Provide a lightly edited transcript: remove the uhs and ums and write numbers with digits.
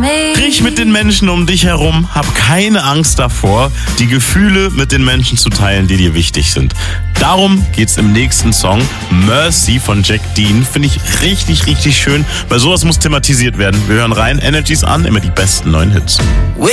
Sprich mit den Menschen um dich herum, hab keine Angst davor, die Gefühle mit den Menschen zu teilen, die dir wichtig sind. Darum geht's im nächsten Song, Mercy von Jack Dean. Finde ich richtig, richtig schön, weil sowas muss thematisiert werden. Wir hören rein, Energies an, immer die besten neuen Hits.